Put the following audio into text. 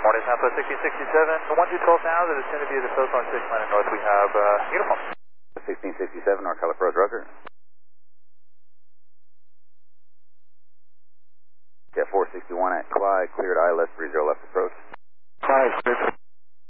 Morning, Southwest 1667, 12,000 is going to be the Coast on 6 Planet North. We have uniform. 1667, North California Roger. Jet 461 at Clyde, cleared ILS 30 left approach. Clyde,